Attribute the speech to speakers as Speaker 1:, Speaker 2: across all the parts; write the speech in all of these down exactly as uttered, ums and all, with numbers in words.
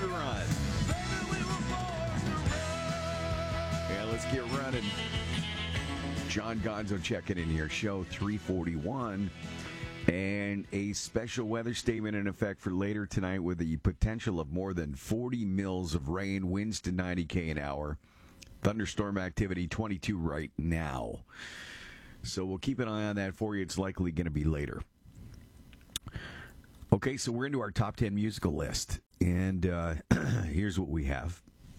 Speaker 1: to run. Yeah, let's get running. John Gonzo checking in here. Show three forty-one. And a special weather statement in effect for later tonight with the potential of more than forty mils of rain, winds to ninety kilometers an hour. Thunderstorm activity twenty-two right now. So we'll keep an eye on that for you. It's likely going to be later. Okay, so we're into our top ten musical list. And uh, here's what we have.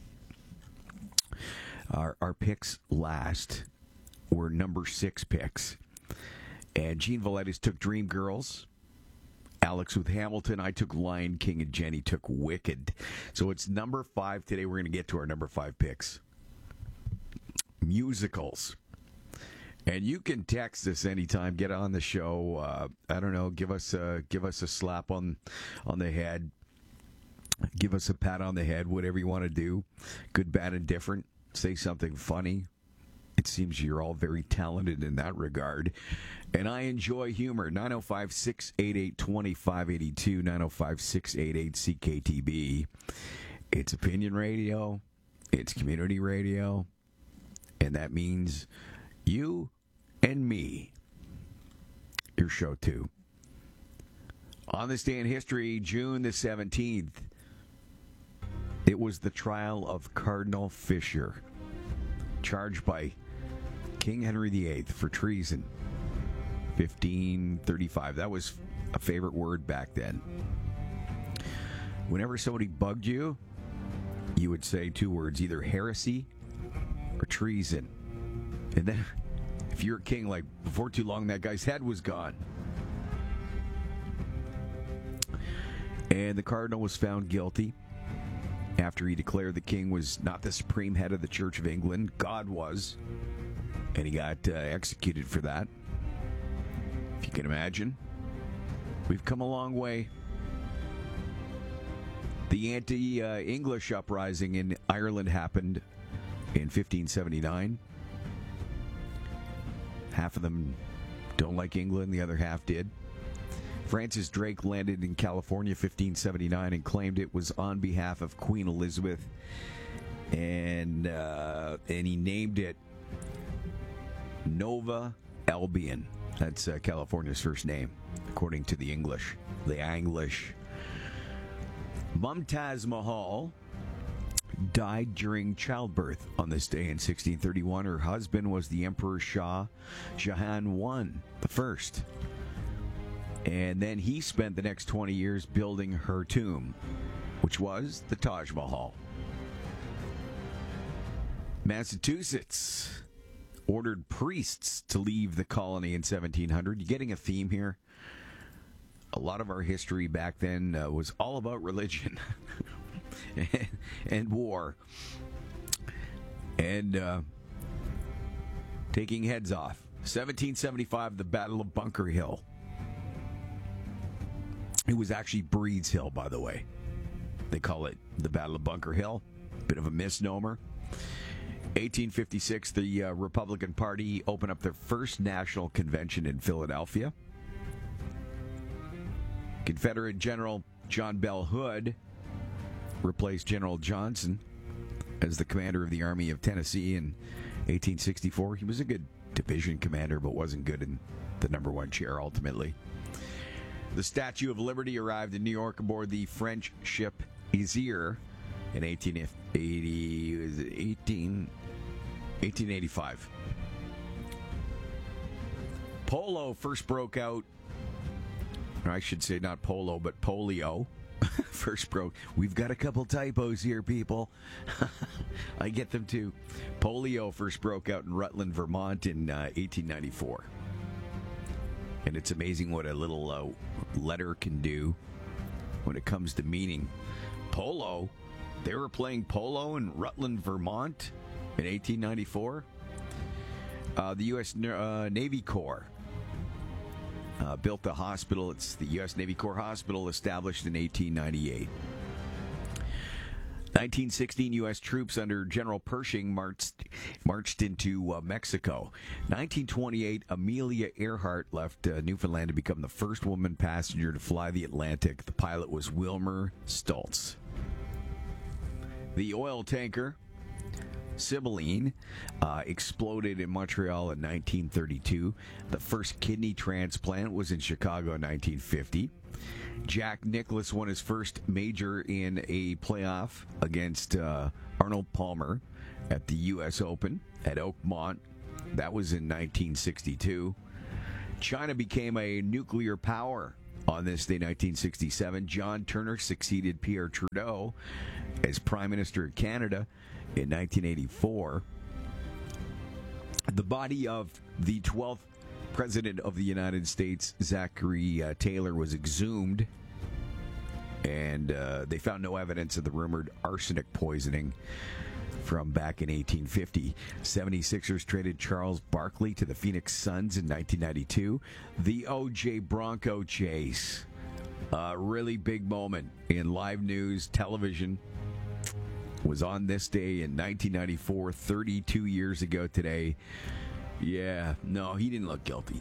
Speaker 1: Our, our picks last were number six picks. And Gene Valdez took Dreamgirls. Alex with Hamilton. I took Lion King, and Jenny took Wicked. So it's number five today. We're going to get to our number five picks. Musicals. And you can text us anytime. Get on the show. Uh, I don't know. Give us a, give us a slap on on the head. Give us a pat on the head. Whatever you want to do. Good, bad, and different. Say something funny. It seems you're all very talented in that regard. And I enjoy humor. nine oh five, six eight eight, two five eight two, nine oh five, six eight eight, C K T B. It's opinion radio. It's community radio. And that means you and me. Your show, too. On this day in history, June the seventeenth, it was the trial of Cardinal Fisher, charged by King Henry the Eighth for treason. fifteen thirty-five. That was a favorite word back then. Whenever somebody bugged you, you would say two words, either heresy or treason. And then, if you're a king, like, before too long, that guy's head was gone. And the cardinal was found guilty after he declared the king was not the supreme head of the Church of England. God was. And he got uh, executed for that. If you can imagine. We've come a long way. The anti-English uh, uprising in Ireland happened in fifteen seventy-nine. Half of them don't like England, the other half did. Francis Drake landed in California fifteen seventy-nine and claimed it was on behalf of Queen Elizabeth. And, uh, and he named it Nova Albion. That's uh, California's first name, according to the English. The Anglish. Mumtaz Mahal died during childbirth on this day in sixteen thirty-one. Her husband was the Emperor Shah Jahan the First. And then he spent the next twenty years building her tomb, which was the Taj Mahal. Massachusetts ordered priests to leave the colony in seventeen hundred. You getting a theme here? A lot of our history back then uh, was all about religion and, and war and uh, taking heads off. seventeen seventy-five, the Battle of Bunker Hill. It was actually Breed's Hill, by the way. They call it the Battle of Bunker Hill. Bit of a misnomer. eighteen fifty-six, the uh, Republican Party opened up their first national convention in Philadelphia. Confederate General John Bell Hood replaced General Johnson as the commander of the Army of Tennessee in eighteen sixty-four. He was a good division commander, but wasn't good in the number one chair ultimately. The Statue of Liberty arrived in New York aboard the French ship Isère in eighteen eighty, was it eighteen, eighteen eighty-five. Polo first broke out, or I should say not polo, but polio. First broke. We've got a couple typos here, people. I get them too. Polio first broke out in Rutland, Vermont in uh, eighteen ninety-four. And it's amazing what a little uh, letter can do when it comes to meaning. Polo? They were playing polo in Rutland, Vermont in eighteen ninety-four. Uh, the U S Uh, Navy Corps uh, built the hospital. It's the U S Navy Corps Hospital, established in eighteen ninety-eight. nineteen sixteen, U S troops under General Pershing marched marched into uh, Mexico. nineteen twenty-eight, Amelia Earhart left uh, Newfoundland to become the first woman passenger to fly the Atlantic. The pilot was Wilmer Stoltz. The oil tanker Cybele uh, exploded in Montreal in nineteen thirty-two. The first kidney transplant was in Chicago in nineteen fifty. Jack Nicklaus won his first major in a playoff against uh, Arnold Palmer at the U S Open at Oakmont. That was in nineteen sixty-two. China became a nuclear power on this day, nineteen sixty-seven. John Turner succeeded Pierre Trudeau as Prime Minister of Canada in nineteen eighty-four. The body of the twelfth President of the United States, Zachary uh, Taylor, was exhumed, and uh, they found no evidence of the rumored arsenic poisoning from back in eighteen fifty. seventy-sixers traded Charles Barkley to the Phoenix Suns in nineteen ninety-two. The O J Bronco chase, a really big moment in live news television, was on this day in nineteen ninety-four, thirty-two years ago today. Yeah, no, he didn't look guilty.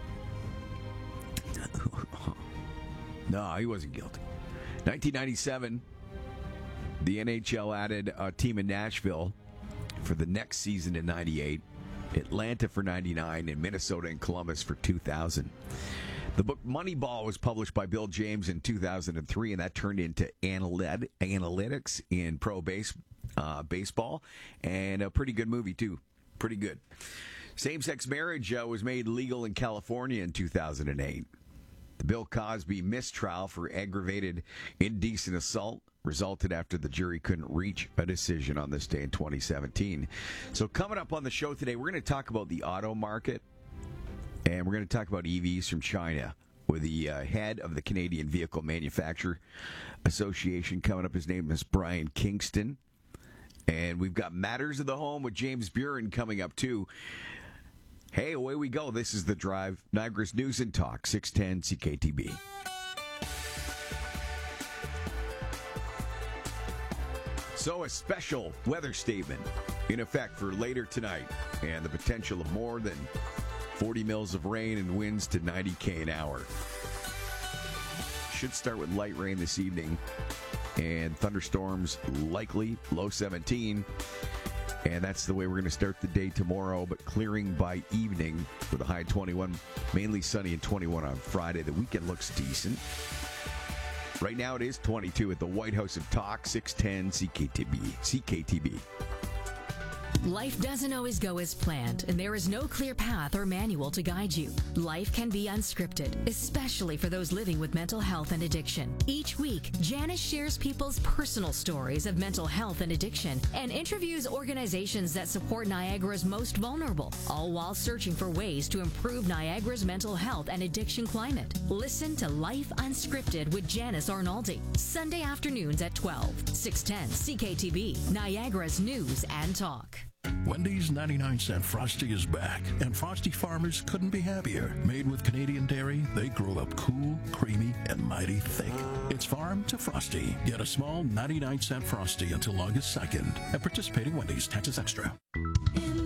Speaker 1: No, he wasn't guilty. nineteen ninety-seven, the N H L added a team in Nashville for the next season in ninety-eight, Atlanta for ninety-nine, and Minnesota and Columbus for two thousand. The book Moneyball was published by Bill James in two thousand three, and that turned into analyt- analytics in pro base, uh, baseball, and a pretty good movie, too. Pretty good. Same-sex marriage uh, was made legal in California in two thousand eight. The Bill Cosby mistrial for aggravated indecent assault resulted after the jury couldn't reach a decision on this day in twenty seventeen. So coming up on the show today, we're going to talk about the auto market, and we're going to talk about E Vs from China with the uh, head of the Canadian Vehicle Manufacturer Association coming up. His name is Brian Kingston. And we've got Matters of the Home with James Buren coming up, too. Hey, away we go. This is The Drive, Niagara's News and Talk, six ten C K T B. So a special weather statement in effect for later tonight, and the potential of more than forty mils of rain and winds to ninety K an hour. Should start with light rain this evening, and thunderstorms likely, low seventeen. And that's the way we're going to start the day tomorrow, but clearing by evening with a high twenty-one, mainly sunny and twenty-one on Friday. The weekend looks decent. Right now it is twenty-two at the White House of Talk, six ten C K T B. C K T B.
Speaker 2: Life doesn't always go as planned, and there is no clear path or manual to guide you. Life can be unscripted, especially for those living with mental health and addiction. Each week, Janice shares people's personal stories of mental health and addiction and interviews organizations that support Niagara's most vulnerable, all while searching for ways to improve Niagara's mental health and addiction climate. Listen to Life Unscripted with Janice Arnaldi, Sunday afternoons at twelve, six ten C K T B, Niagara's News and Talk.
Speaker 3: Wendy's ninety-nine cent Frosty is back, and Frosty farmers couldn't be happier. Made with Canadian dairy, they grow up cool, creamy, and mighty thick. It's farm to Frosty. Get a small ninety-nine cent Frosty until August second at participating Wendy's. Taxes extra.